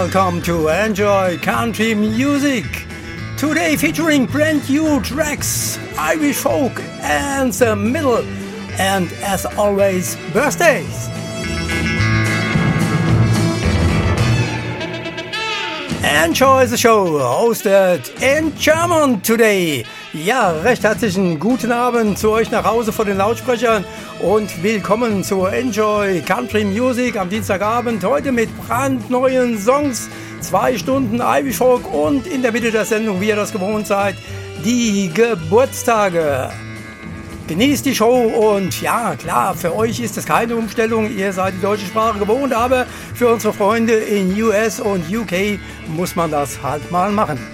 Welcome to Enjoy Country Music. Today featuring brand new tracks, Irish folk and the middle, and as always, birthdays. Enjoy the show, hosted in German today. Ja, recht herzlichen guten Abend zu euch nach Hause vor den Lautsprechern und willkommen zu Enjoy Country Music am Dienstagabend. Heute mit brandneuen Songs, 2 Stunden Irish Folk und in der Mitte der Sendung, wie ihr das gewohnt seid, die Geburtstage. Genießt die Show und ja, klar, für euch ist es keine Umstellung, ihr seid die deutsche Sprache gewohnt, aber für unsere Freunde in US und UK muss man das halt mal machen.